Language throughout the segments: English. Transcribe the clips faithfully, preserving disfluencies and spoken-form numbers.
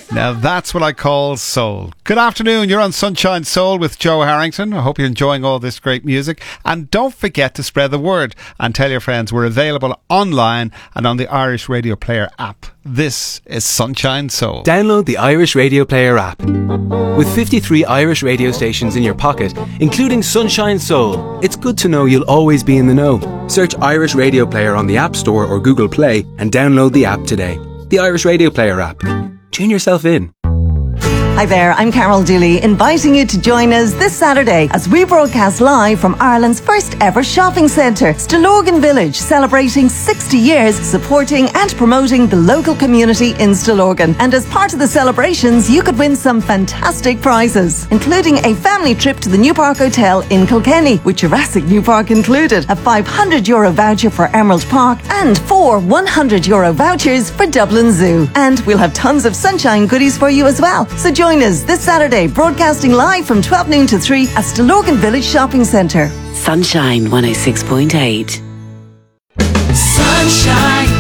Now that's what I call soul. Good afternoon, you're on Sunshine Soul with Joe Harrington. I hope you're enjoying all this great music. And don't forget to spread the word and tell your friends we're available online and on the Irish Radio Player app. This is Sunshine Soul. Download the Irish Radio Player app. With fifty-three Irish radio stations in your pocket, including Sunshine Soul, it's good to know you'll always be in the know. Search Irish Radio Player on the App Store or Google Play and download the app today. The Irish Radio Player app. Tune yourself in. Hi there, I'm Carol Dooley, inviting you to join us this Saturday as we broadcast live from Ireland's first ever shopping centre, Stillorgan Village, celebrating sixty years supporting and promoting the local community in Stillorgan. And as part of the celebrations, you could win some fantastic prizes, including a family trip to the New Park Hotel in Kilkenny, with Jurassic New Park included, a five hundred euro voucher for Emerald Park, and four one hundred euro vouchers for Dublin Zoo. And we'll have tons of sunshine goodies for you as well. So join us this Saturday, broadcasting live from twelve noon to three at Stillorgan Village Shopping Centre. Sunshine one oh six point eight. Sunshine.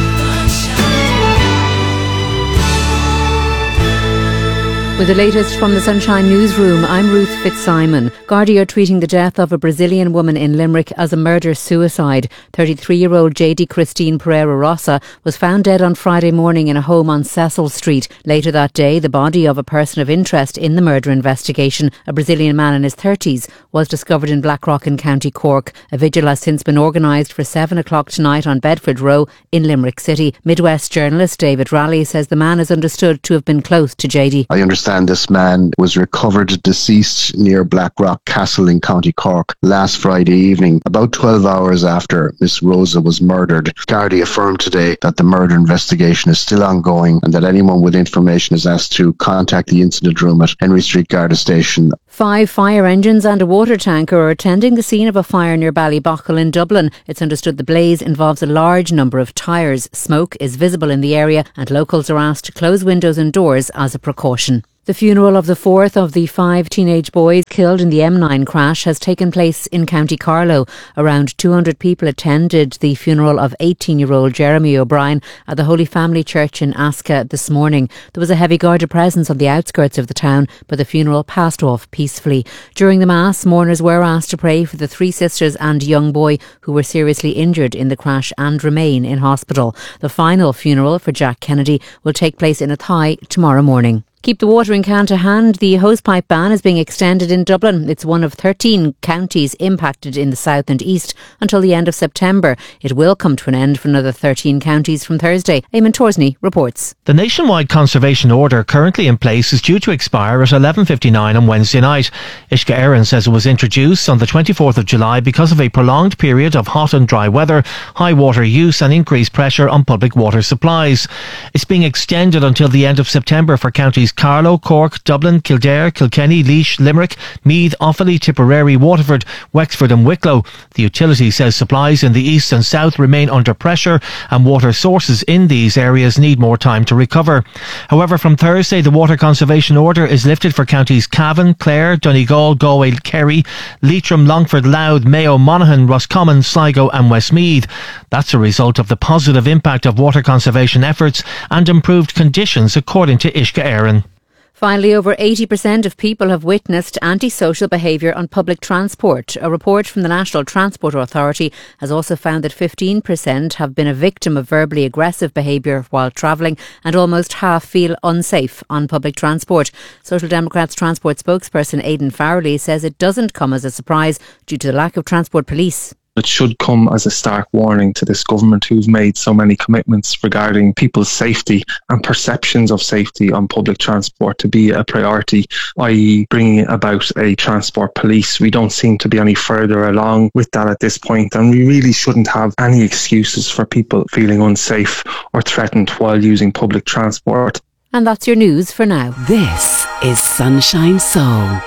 With the latest from the Sunshine Newsroom, I'm Ruth Fitzsimon. Gardaí are treating the death of a Brazilian woman in Limerick as a murder-suicide. thirty-three-year-old J D Christine Pereira Rossa was found dead on Friday morning in a home on Cecil Street. Later that day, the body of a person of interest in the murder investigation, a Brazilian man in his thirties, was discovered in Blackrock in County Cork. A vigil has since been organised for seven o'clock tonight on Bedford Row in Limerick City. Midwest journalist David Raleigh says the man is understood to have been close to J D. I understand this man was recovered deceased near Blackrock Castle in County Cork last Friday evening, about twelve hours after Miss Rosa was murdered. Gardaí affirmed today that the murder investigation is still ongoing and that anyone with information is asked to contact the incident room at Henry Street Garda Station. Five fire engines and a water tanker are attending the scene of a fire near Ballybochel in Dublin. It's understood the blaze involves a large number of tyres. Smoke is visible in the area and locals are asked to close windows and doors as a precaution. The funeral of the fourth of the five teenage boys killed in the M nine crash has taken place in County Carlow. Around two hundred people attended the funeral of eighteen-year-old Jeremy O'Brien at the Holy Family Church in Asca this morning. There was a heavy Garda presence on the outskirts of the town, but the funeral passed off peacefully. During the Mass, mourners were asked to pray for the three sisters and young boy who were seriously injured in the crash and remain in hospital. The final funeral for Jack Kennedy will take place in Athy tomorrow morning. Keep the watering can to hand. The hosepipe ban is being extended in Dublin. It's one of thirteen counties impacted in the south and east until the end of September. It will come to an end for another thirteen counties from Thursday. Eamon Torsney reports. The nationwide conservation order currently in place is due to expire at eleven fifty-nine on Wednesday night. Uisce Éireann says it was introduced on the twenty-fourth of July because of a prolonged period of hot and dry weather, high water use and increased pressure on public water supplies. It's being extended until the end of September for counties Carlow, Cork, Dublin, Kildare, Kilkenny, Laois, Limerick, Meath, Offaly, Tipperary, Waterford, Wexford and Wicklow. The utility says supplies in the east and south remain under pressure and water sources in these areas need more time to recover. However, from Thursday, the water conservation order is lifted for counties Cavan, Clare, Donegal, Galway, Kerry, Leitrim, Longford, Louth, Mayo, Monaghan, Roscommon, Sligo and Westmeath. That's a result of the positive impact of water conservation efforts and improved conditions, according to Uisce Éireann. Finally, over eighty percent of people have witnessed antisocial behaviour on public transport. A report from the National Transport Authority has also found that fifteen percent have been a victim of verbally aggressive behaviour while travelling, and almost half feel unsafe on public transport. Social Democrats transport spokesperson Aidan Farrelly says it doesn't come as a surprise due to the lack of transport police. It should come as a stark warning to this government who's made so many commitments regarding people's safety and perceptions of safety on public transport to be a priority, that is bringing about a transport police. We don't seem to be any further along with that at this point, and we really shouldn't have any excuses for people feeling unsafe or threatened while using public transport. And that's your news for now. This is Sunshine Soul.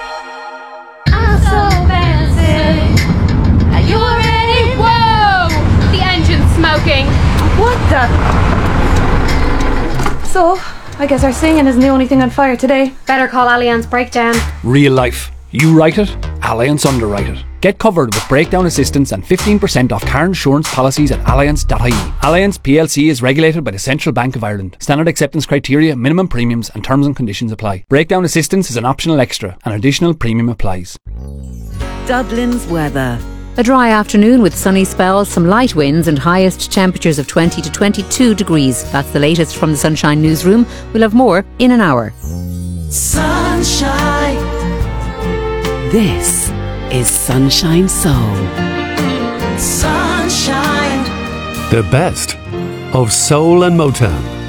I'm so fancy. Are you ready? Whoa! The engine's smoking. What the? So, I guess our singing isn't the only thing on fire today. Better call Allianz Breakdown. Real life. You write it, Allianz underwrite it. Get covered with breakdown assistance and fifteen percent off car insurance policies at allianz dot I E. Allianz P L C is regulated by the Central Bank of Ireland. Standard acceptance criteria, minimum premiums and terms and conditions apply. Breakdown assistance is an optional extra. An additional premium applies. Dublin's weather. A dry afternoon with sunny spells, some light winds and highest temperatures of twenty to twenty-two degrees. That's the latest from the Sunshine Newsroom. We'll have more in an hour. Sunshine. This is Sunshine Soul. Sunshine. The best of soul and Motown.